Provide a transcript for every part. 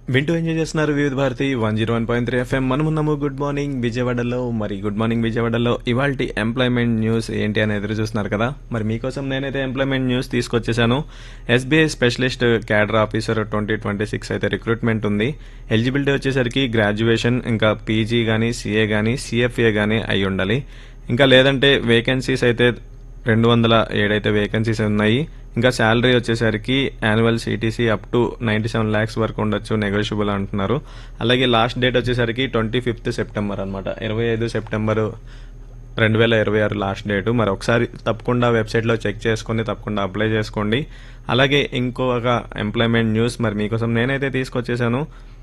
వింటూ ఎంజాయ్ చేస్తున్నారు వివిధ భారతి 101.3 ఎఫ్ఎం. మనమున్నాము గుడ్ మార్నింగ్ విజయవాడలో. మరి గుడ్ మార్నింగ్ విజయవాడలో ఇవాల్టి ఎంప్లాయ్మెంట్ న్యూస్ ఏంటి అని ఎదురు చూస్తున్నారు కదా. మరి మీకోసం నేనైతే employment news తీసుకొచ్చేసాను. SBI specialist cadre officer 2026 అయితే రిక్రూట్మెంట్ ఉంది. ఎలిజిబిలిటీ వచ్చేసరికి గ్రాడ్యుయేషన్, ఇంకా పీజీ కానీ, సిఏ కానీ, సిఎఫ్ఏ కానీ అయి ఉండాలి. ఇంకా లేదంటే వేకెన్సీస్ అయితే 207 అయితే వేకెన్సీస్ ఉన్నాయి. ఇంకా శాలరీ వచ్చేసరికి annual CTC up to 97 lakhs వరకు ఉండొచ్చు, నెగోషియబుల్ అంటున్నారు. అలాగే లాస్ట్ డేట్ వచ్చేసరికి 25th సెప్టెంబర్ అనమాట. 25 సెప్టెంబర్ 2026 లాస్ట్ డేటు. మరి ఒకసారి తప్పకుండా వెబ్సైట్లో చెక్ చేసుకొని తప్పకుండా అప్లై చేసుకోండి. అలాగే ఇంకొక ఎంప్లాయ్మెంట్ న్యూస్ మరి మీకోసం నేనైతే తీసుకొచ్చేసాను.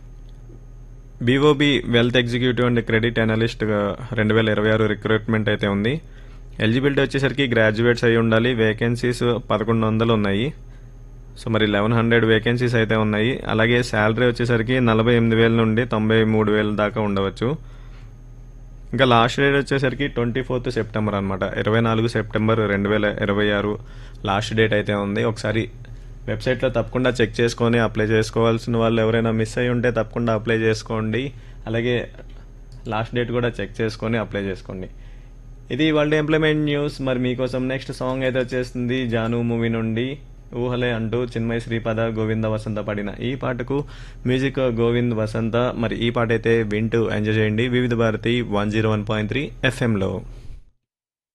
BOB wealth executive and credit analyst 2026 recruitment అయితే ఉంది. ఎలిజిబిలిటీ వచ్చేసరికి గ్రాడ్యుయేట్స్ అయి ఉండాలి. వేకెన్సీస్ 1100 ఉన్నాయి. సో మరి 1100 వేకెన్సీస్ అయితే ఉన్నాయి. అలాగే శాలరీ వచ్చేసరికి 48,000 నుండి 93,000 దాకా ఉండవచ్చు. ఇంకా లాస్ట్ డేట్ వచ్చేసరికి 24th సెప్టెంబర్ అనమాట. 24 సెప్టెంబర్ 2026 లాస్ట్ డేట్ అయితే ఉంది. ఒకసారి వెబ్సైట్లో తప్పకుండా చెక్ చేసుకొని అప్లై చేసుకోవాల్సిన వాళ్ళు ఎవరైనా మిస్ అయి ఉంటే తప్పకుండా అప్లై చేసుకోండి. అలాగే లాస్ట్ డేట్ కూడా చెక్ చేసుకొని అప్లై చేసుకోండి. ఇది వాళ్ళ ఎంప్లాయ్మెంట్ న్యూస్. మరి మీకోసం నెక్స్ట్ సాంగ్ అయితే వచ్చేస్తుంది జాను మూవీ నుండి ఊహలే అంటూ చిన్మయ్ శ్రీపద గోవింద వసంత పాడిన ఈ పాటకు మ్యూజిక్ గోవింద్ వసంత. మరి ఈ పాట అయితే వింటూ ఎంజాయ్ చేయండి వివిధ భారతి 101.3 ఎఫ్ఎంలో.